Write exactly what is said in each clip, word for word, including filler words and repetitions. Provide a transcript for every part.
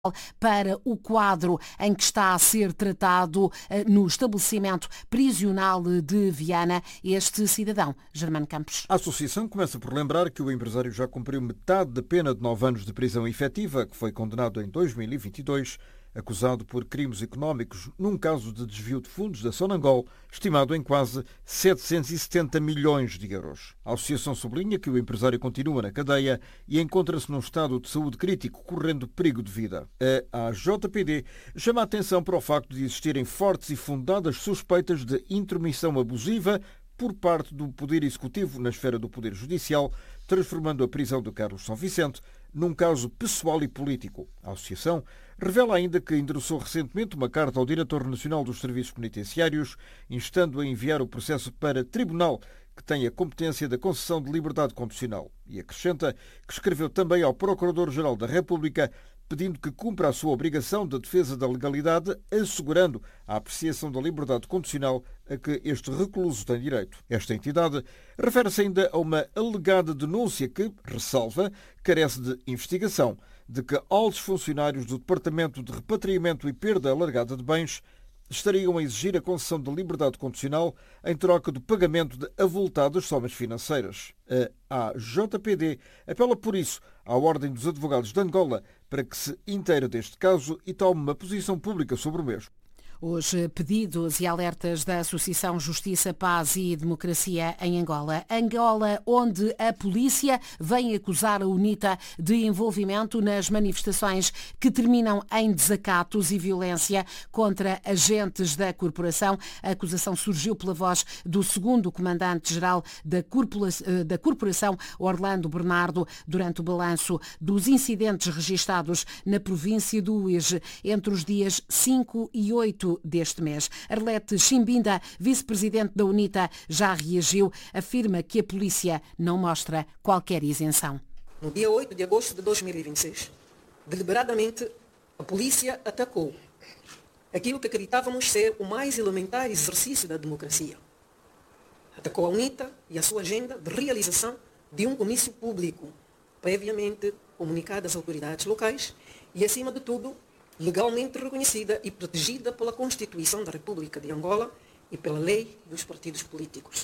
para o quadro em que está a ser tratado no estabelecimento prisional de Viana este cidadão, Germano Campos. A associação começa por lembrar que o empresário já cumpriu metade da pena de nove anos de prisão efetiva, que foi condenado em dois mil e vinte e dois, acusado por crimes económicos num caso de desvio de fundos da Sonangol, estimado em quase setecentos e setenta milhões de euros. A associação sublinha que o empresário continua na cadeia e encontra-se num estado de saúde crítico, correndo perigo de vida. A A J P D chama a atenção para o facto de existirem fortes e fundadas suspeitas de intromissão abusiva por parte do Poder Executivo na esfera do Poder Judicial, transformando a prisão de Carlos São Vicente num caso pessoal e político. A associação revela ainda que endereçou recentemente uma carta ao Diretor Nacional dos Serviços Penitenciários, instando a enviar o processo para tribunal que tem a competência da concessão de liberdade condicional. E acrescenta que escreveu também ao Procurador-Geral da República pedindo que cumpra a sua obrigação de defesa da legalidade, assegurando a apreciação da liberdade condicional a que este recluso tem direito. Esta entidade refere-se ainda a uma alegada denúncia que, ressalva, carece de investigação, de que altos funcionários do Departamento de Repatriamento e Perda Alargada de Bens estariam a exigir a concessão de liberdade condicional em troca do pagamento de avultadas somas financeiras. A A J P D apela, por isso, à Ordem dos Advogados de Angola para que se inteire deste caso e tome uma posição pública sobre o mesmo. Os pedidos e alertas da Associação Justiça, Paz e Democracia em Angola. Angola, onde a polícia vem acusar a UNITA de envolvimento nas manifestações que terminam em desacatos e violência contra agentes da corporação. A acusação surgiu pela voz do segundo comandante-geral da corporação, Orlando Bernardo, durante o balanço dos incidentes registados na província do Uíge entre os dias cinco e oito deste mês. Arlete Chimbinda, vice-presidente da UNITA, já reagiu, afirma que a polícia não mostra qualquer isenção. No dia oito de agosto de dois mil e vinte e seis, deliberadamente, a polícia atacou aquilo que acreditávamos ser o mais elementar exercício da democracia. Atacou a UNITA e a sua agenda de realização de um comício público, previamente comunicado às autoridades locais e, acima de tudo, legalmente reconhecida e protegida pela Constituição da República de Angola e pela lei dos partidos políticos.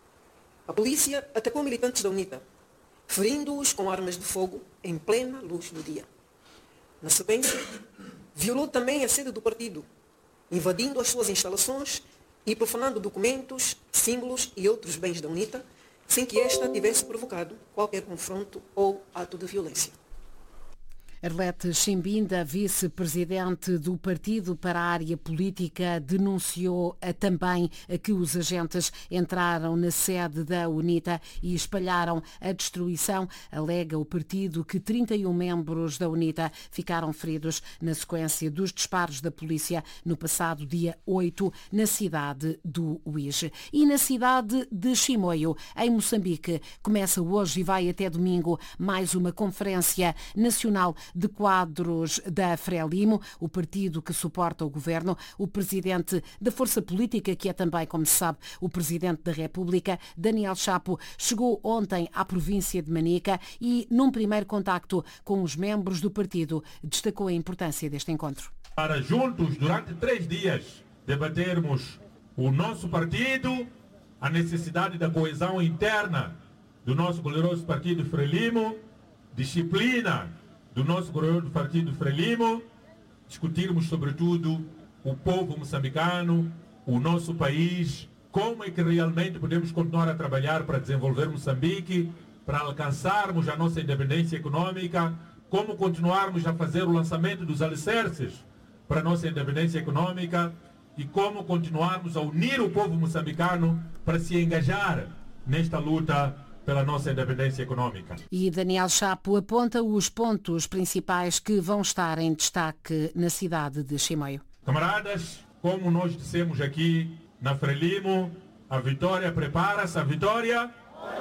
A polícia atacou militantes da UNITA, ferindo-os com armas de fogo em plena luz do dia. Na sequência, violou também a sede do partido, invadindo as suas instalações e profanando documentos, símbolos e outros bens da UNITA, sem que esta tivesse provocado qualquer confronto ou ato de violência. Arlete Chimbinda, vice-presidente do Partido para a Área Política, denunciou também que os agentes entraram na sede da UNITA e espalharam a destruição. Alega o partido que trinta e um membros da UNITA ficaram feridos na sequência dos disparos da polícia no passado dia oito na cidade do Uíge. E na cidade de Chimoio, em Moçambique, começa hoje e vai até domingo mais uma conferência nacional de quadros da Frelimo, o partido que suporta o governo. O presidente da força política, que é também, como se sabe, o presidente da República, Daniel Chapo, chegou ontem à província de Manica e, num primeiro contacto com os membros do partido, destacou a importância deste encontro. Para juntos, durante três dias, debatermos o nosso partido, a necessidade da coesão interna do nosso glorioso partido Frelimo, disciplina do nosso glorioso partido Frelimo, discutirmos sobretudo o povo moçambicano, o nosso país, como é que realmente podemos continuar a trabalhar para desenvolver Moçambique, para alcançarmos a nossa independência econômica, como continuarmos a fazer o lançamento dos alicerces para a nossa independência econômica e como continuarmos a unir o povo moçambicano para se engajar nesta luta pela nossa independência econômica. E Daniel Chapo aponta os pontos principais que vão estar em destaque na cidade de Chimoio. Camaradas, como nós dissemos aqui na Frelimo, a vitória prepara-se, a vitória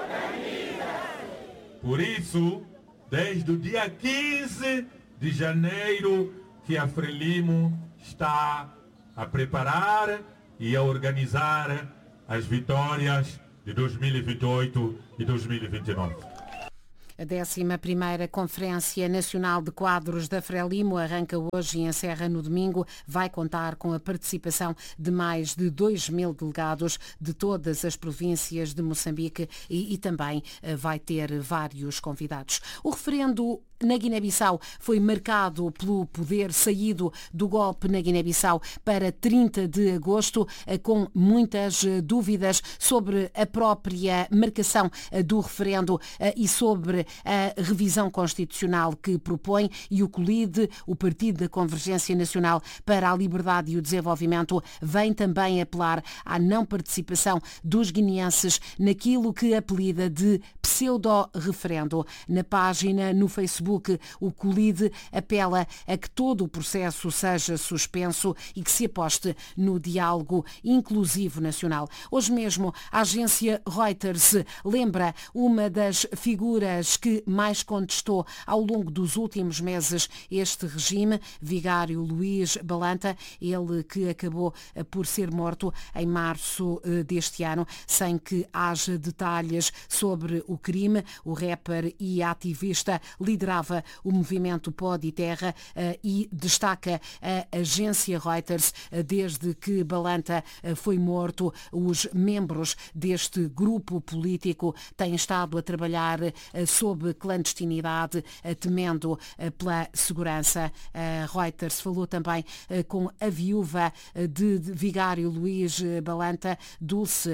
organiza-se. Por isso, desde o dia quinze de janeiro, que a Frelimo está a preparar e a organizar as vitórias de dois mil e vinte e oito e dois mil e vinte e nove. A décima primeira Conferência Nacional de Quadros da Frelimo arranca hoje e encerra no domingo. Vai contar com a participação de mais de dois mil delegados de todas as províncias de Moçambique e, e também vai ter vários convidados. O referendo na Guiné-Bissau foi marcado pelo poder saído do golpe na Guiné-Bissau para trinta de agosto, com muitas dúvidas sobre a própria marcação do referendo e sobre a revisão constitucional que propõe, e o COLIDE, o Partido da Convergência Nacional para a Liberdade e o Desenvolvimento, vem também apelar à não participação dos guineenses naquilo que apelida de pseudo-referendo. Na página no Facebook, o COLIDE apela a que todo o processo seja suspenso e que se aposte no diálogo inclusivo nacional. Hoje mesmo, a agência Reuters lembra uma das figuras que mais contestou ao longo dos últimos meses este regime, Vigário Luís Balanta, ele que acabou por ser morto em março deste ano, sem que haja detalhes sobre o crime. O rapper e ativista liderava o movimento Pó de Terra e destaca a agência Reuters, desde que Balanta foi morto, os membros deste grupo político têm estado a trabalhar sob clandestinidade, temendo pela segurança. A Reuters falou também com a viúva de Vigário Luís Balanta, Dulce,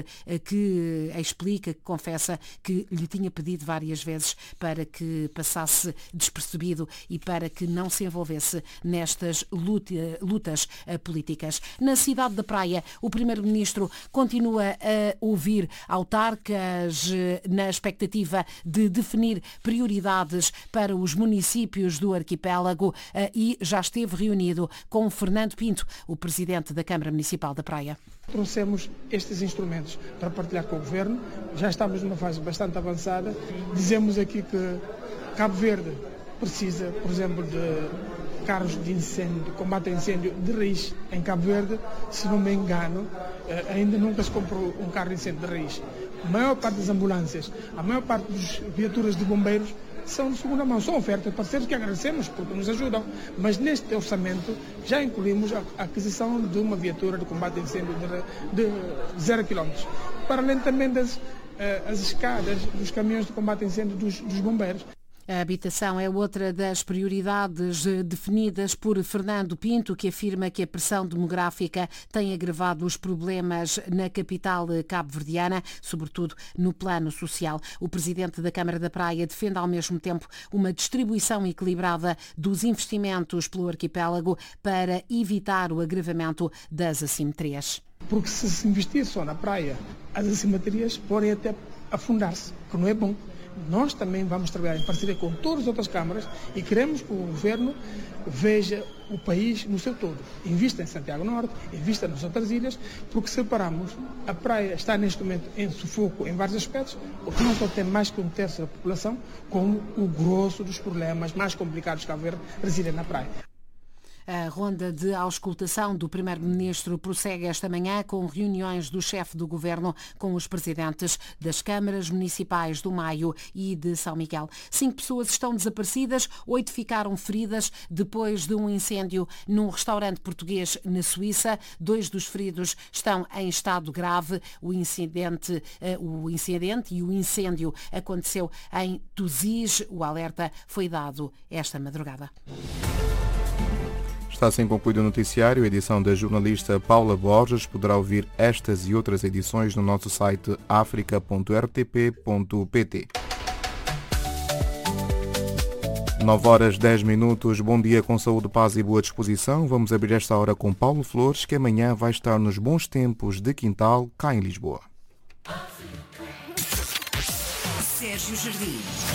que explica, que confessa que lhe tinha pedido várias vezes para que passasse despercebido e para que não se envolvesse nestas lutas políticas. Na cidade da Praia, o primeiro-ministro continua a ouvir autarcas na expectativa de definir prioridades para os municípios do arquipélago e já esteve reunido com Fernando Pinto, o presidente da Câmara Municipal da Praia. Trouxemos estes instrumentos para partilhar com o Governo, já estamos numa fase bastante avançada. Dizemos aqui que Cabo Verde precisa, por exemplo, de carros de incêndio, de combate a incêndio de raiz em Cabo Verde. Se não me engano, ainda nunca se comprou um carro de incêndio de raiz. A maior parte das ambulâncias, a maior parte das viaturas de bombeiros são de segunda mão, são ofertas de parceiros que agradecemos porque nos ajudam, mas neste orçamento já incluímos a aquisição de uma viatura de combate a incêndio de, de zero quilómetros, para além também das as escadas dos caminhões de combate a incêndio dos, dos bombeiros. A habitação é outra das prioridades definidas por Fernando Pinto, que afirma que a pressão demográfica tem agravado os problemas na capital cabo-verdiana, sobretudo no plano social. O presidente da Câmara da Praia defende ao mesmo tempo uma distribuição equilibrada dos investimentos pelo arquipélago para evitar o agravamento das assimetrias. Porque se se investir só na praia, as assimetrias podem até afundar-se, que não é bom. Nós também vamos trabalhar em parceria com todas as outras câmaras e queremos que o Governo veja o país no seu todo. Invista em Santiago Norte, invista nas outras ilhas, porque separamos, a praia está neste momento em sufoco em vários aspectos, porque não só tem mais que um terço da população, como o grosso dos problemas mais complicados que haver residem na praia. A ronda de auscultação do primeiro-ministro prossegue esta manhã com reuniões do chefe do governo com os presidentes das câmaras municipais do Maio e de São Miguel. Cinco pessoas estão desaparecidas, oito ficaram feridas depois de um incêndio num restaurante português na Suíça. Dois dos feridos estão em estado grave. O incidente, o incidente e o incêndio aconteceu em Tuzis. O alerta foi dado esta madrugada. Está assim concluído o noticiário. A edição da jornalista Paula Borges. Poderá ouvir estas e outras edições no nosso site africa ponto r t p ponto p t. nove horas dez minutos. Bom dia com saúde, paz e boa disposição. Vamos abrir esta hora com Paulo Flores, que amanhã vai estar nos bons tempos de quintal, cá em Lisboa. Sérgio Jardim.